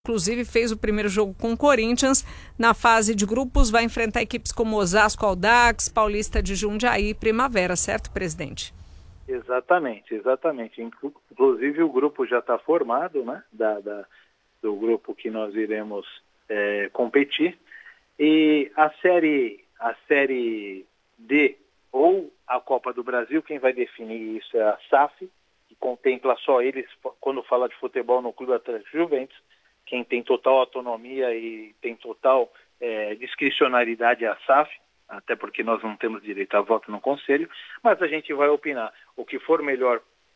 Inclusive fez o primeiro jogo com o Corinthians. Na fase de grupos vai enfrentar equipes como Osasco, Audax, Paulista de Jundiaí e Primavera, certo, presidente? Exatamente. Inclusive o grupo já está formado, né? Do grupo que nós iremos competir. E a série D ou a Copa do Brasil, quem vai definir isso é a SAF, que contempla só eles quando fala de futebol no Clube Atlético Juventus. Quem tem total autonomia e tem total discricionariedade é a SAF, até porque nós não temos direito a voto no Conselho, mas a gente vai opinar o que for melhor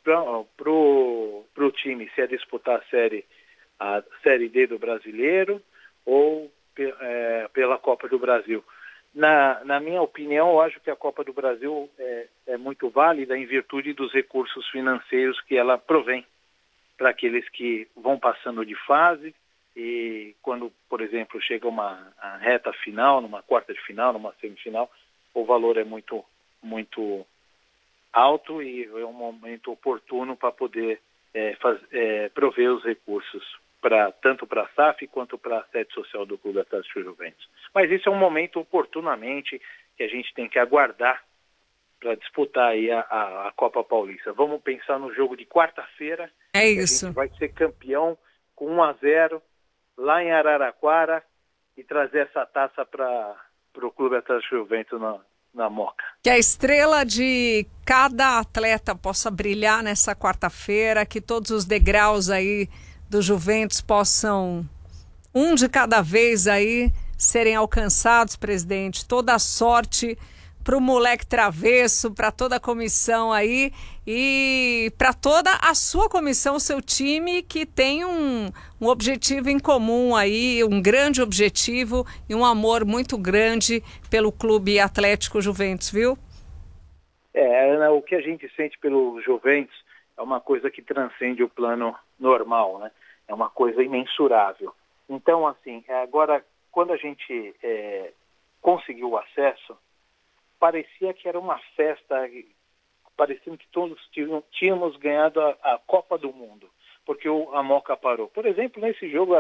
pro time, se é disputar a série D do Brasileiro ou pela Copa do Brasil. Na minha opinião, eu acho que a Copa do Brasil é muito válida em virtude dos recursos financeiros que ela provém para aqueles que vão passando de fase e quando, por exemplo, chega a reta final, numa quarta de final, numa semifinal, o valor é muito, muito alto e é um momento oportuno para poder prover os recursos tanto para a SAF quanto para a sede social do Clube Atlético Juventus. Mas isso é um momento oportunamente que a gente tem que aguardar para disputar aí a Copa Paulista. Vamos pensar no jogo de quarta-feira. É isso. A gente vai ser campeão com 1-0 lá em Araraquara e trazer essa taça para o Clube Atlético Juventus na Moca. Que a estrela de cada atleta possa brilhar nessa quarta-feira, que todos os degraus aí do Juventus possam, um de cada vez aí, serem alcançados, presidente. Toda a sorte para o moleque travesso, para toda a comissão aí e para toda a sua comissão, seu time, que tem um objetivo em comum aí, um grande objetivo e um amor muito grande pelo Clube Atlético Juventus, viu? Ana, o que a gente sente pelo Juventus é uma coisa que transcende o plano normal, né? É uma coisa imensurável. Então, assim, agora, quando a gente conseguiu o acesso, parecia que era uma festa, parecia que todos tínhamos ganhado a Copa do Mundo, porque a Moca parou. Por exemplo, nesse jogo,